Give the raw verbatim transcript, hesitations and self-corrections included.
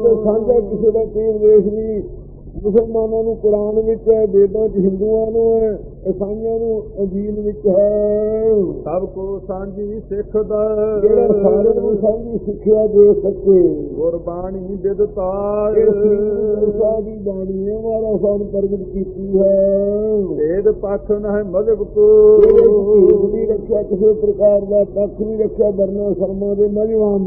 ਸਾਂਝਾ ਕਿਸੇ ਦਾ ਕੋਈ ਉਪਦੇਸ਼ ਨਹੀਂ। ਮੁਸਲਮਾਨਾਂ ਨੂੰ ਕੁਰਾਨ ਵਿੱਚ ਹੈ, ਵੇਦਾਂ ਚ ਹਿੰਦੂਆਂ ਨੂੰ ਹੈ, ਈਸਾਈਆਂ ਨੂੰ ਅੰਜੀਲ ਵਿੱਚ ਹੈ। ਸਭ ਕੋ ਸਾਂਝੀ ਸਿੱਖ ਦਾ ਜਿਹੜਾ ਸਾਰਿਆਂ ਨੂੰ ਸਾਂਝੀ ਸਿੱਖਿਆ ਦੇ ਸਕੇ। ਗੁਰਬਾਣੀ ਵਿਦਤਾਰ ਦੀ ਬਾਣੀ ਹੈ ਮਹਾਰਾਜ ਸਾਹਿਬ ਨੇ ਪ੍ਰਗਟ ਕੀਤੀ ਹੈ। ਭੇਦ ਪੱਖ ਨਹਿ ਮਜ਼ਹਬ ਕੋ ਨਹੀਂ ਰੱਖਿਆ, ਕਿਸੇ ਪ੍ਰਕਾਰ ਦਾ ਪੱਖ ਨਹੀਂ ਰੱਖਿਆ ਵਰਨਾ ਸ਼ਰਮਾਂ ਦੇ ਮਜ਼ਹਬਾਂ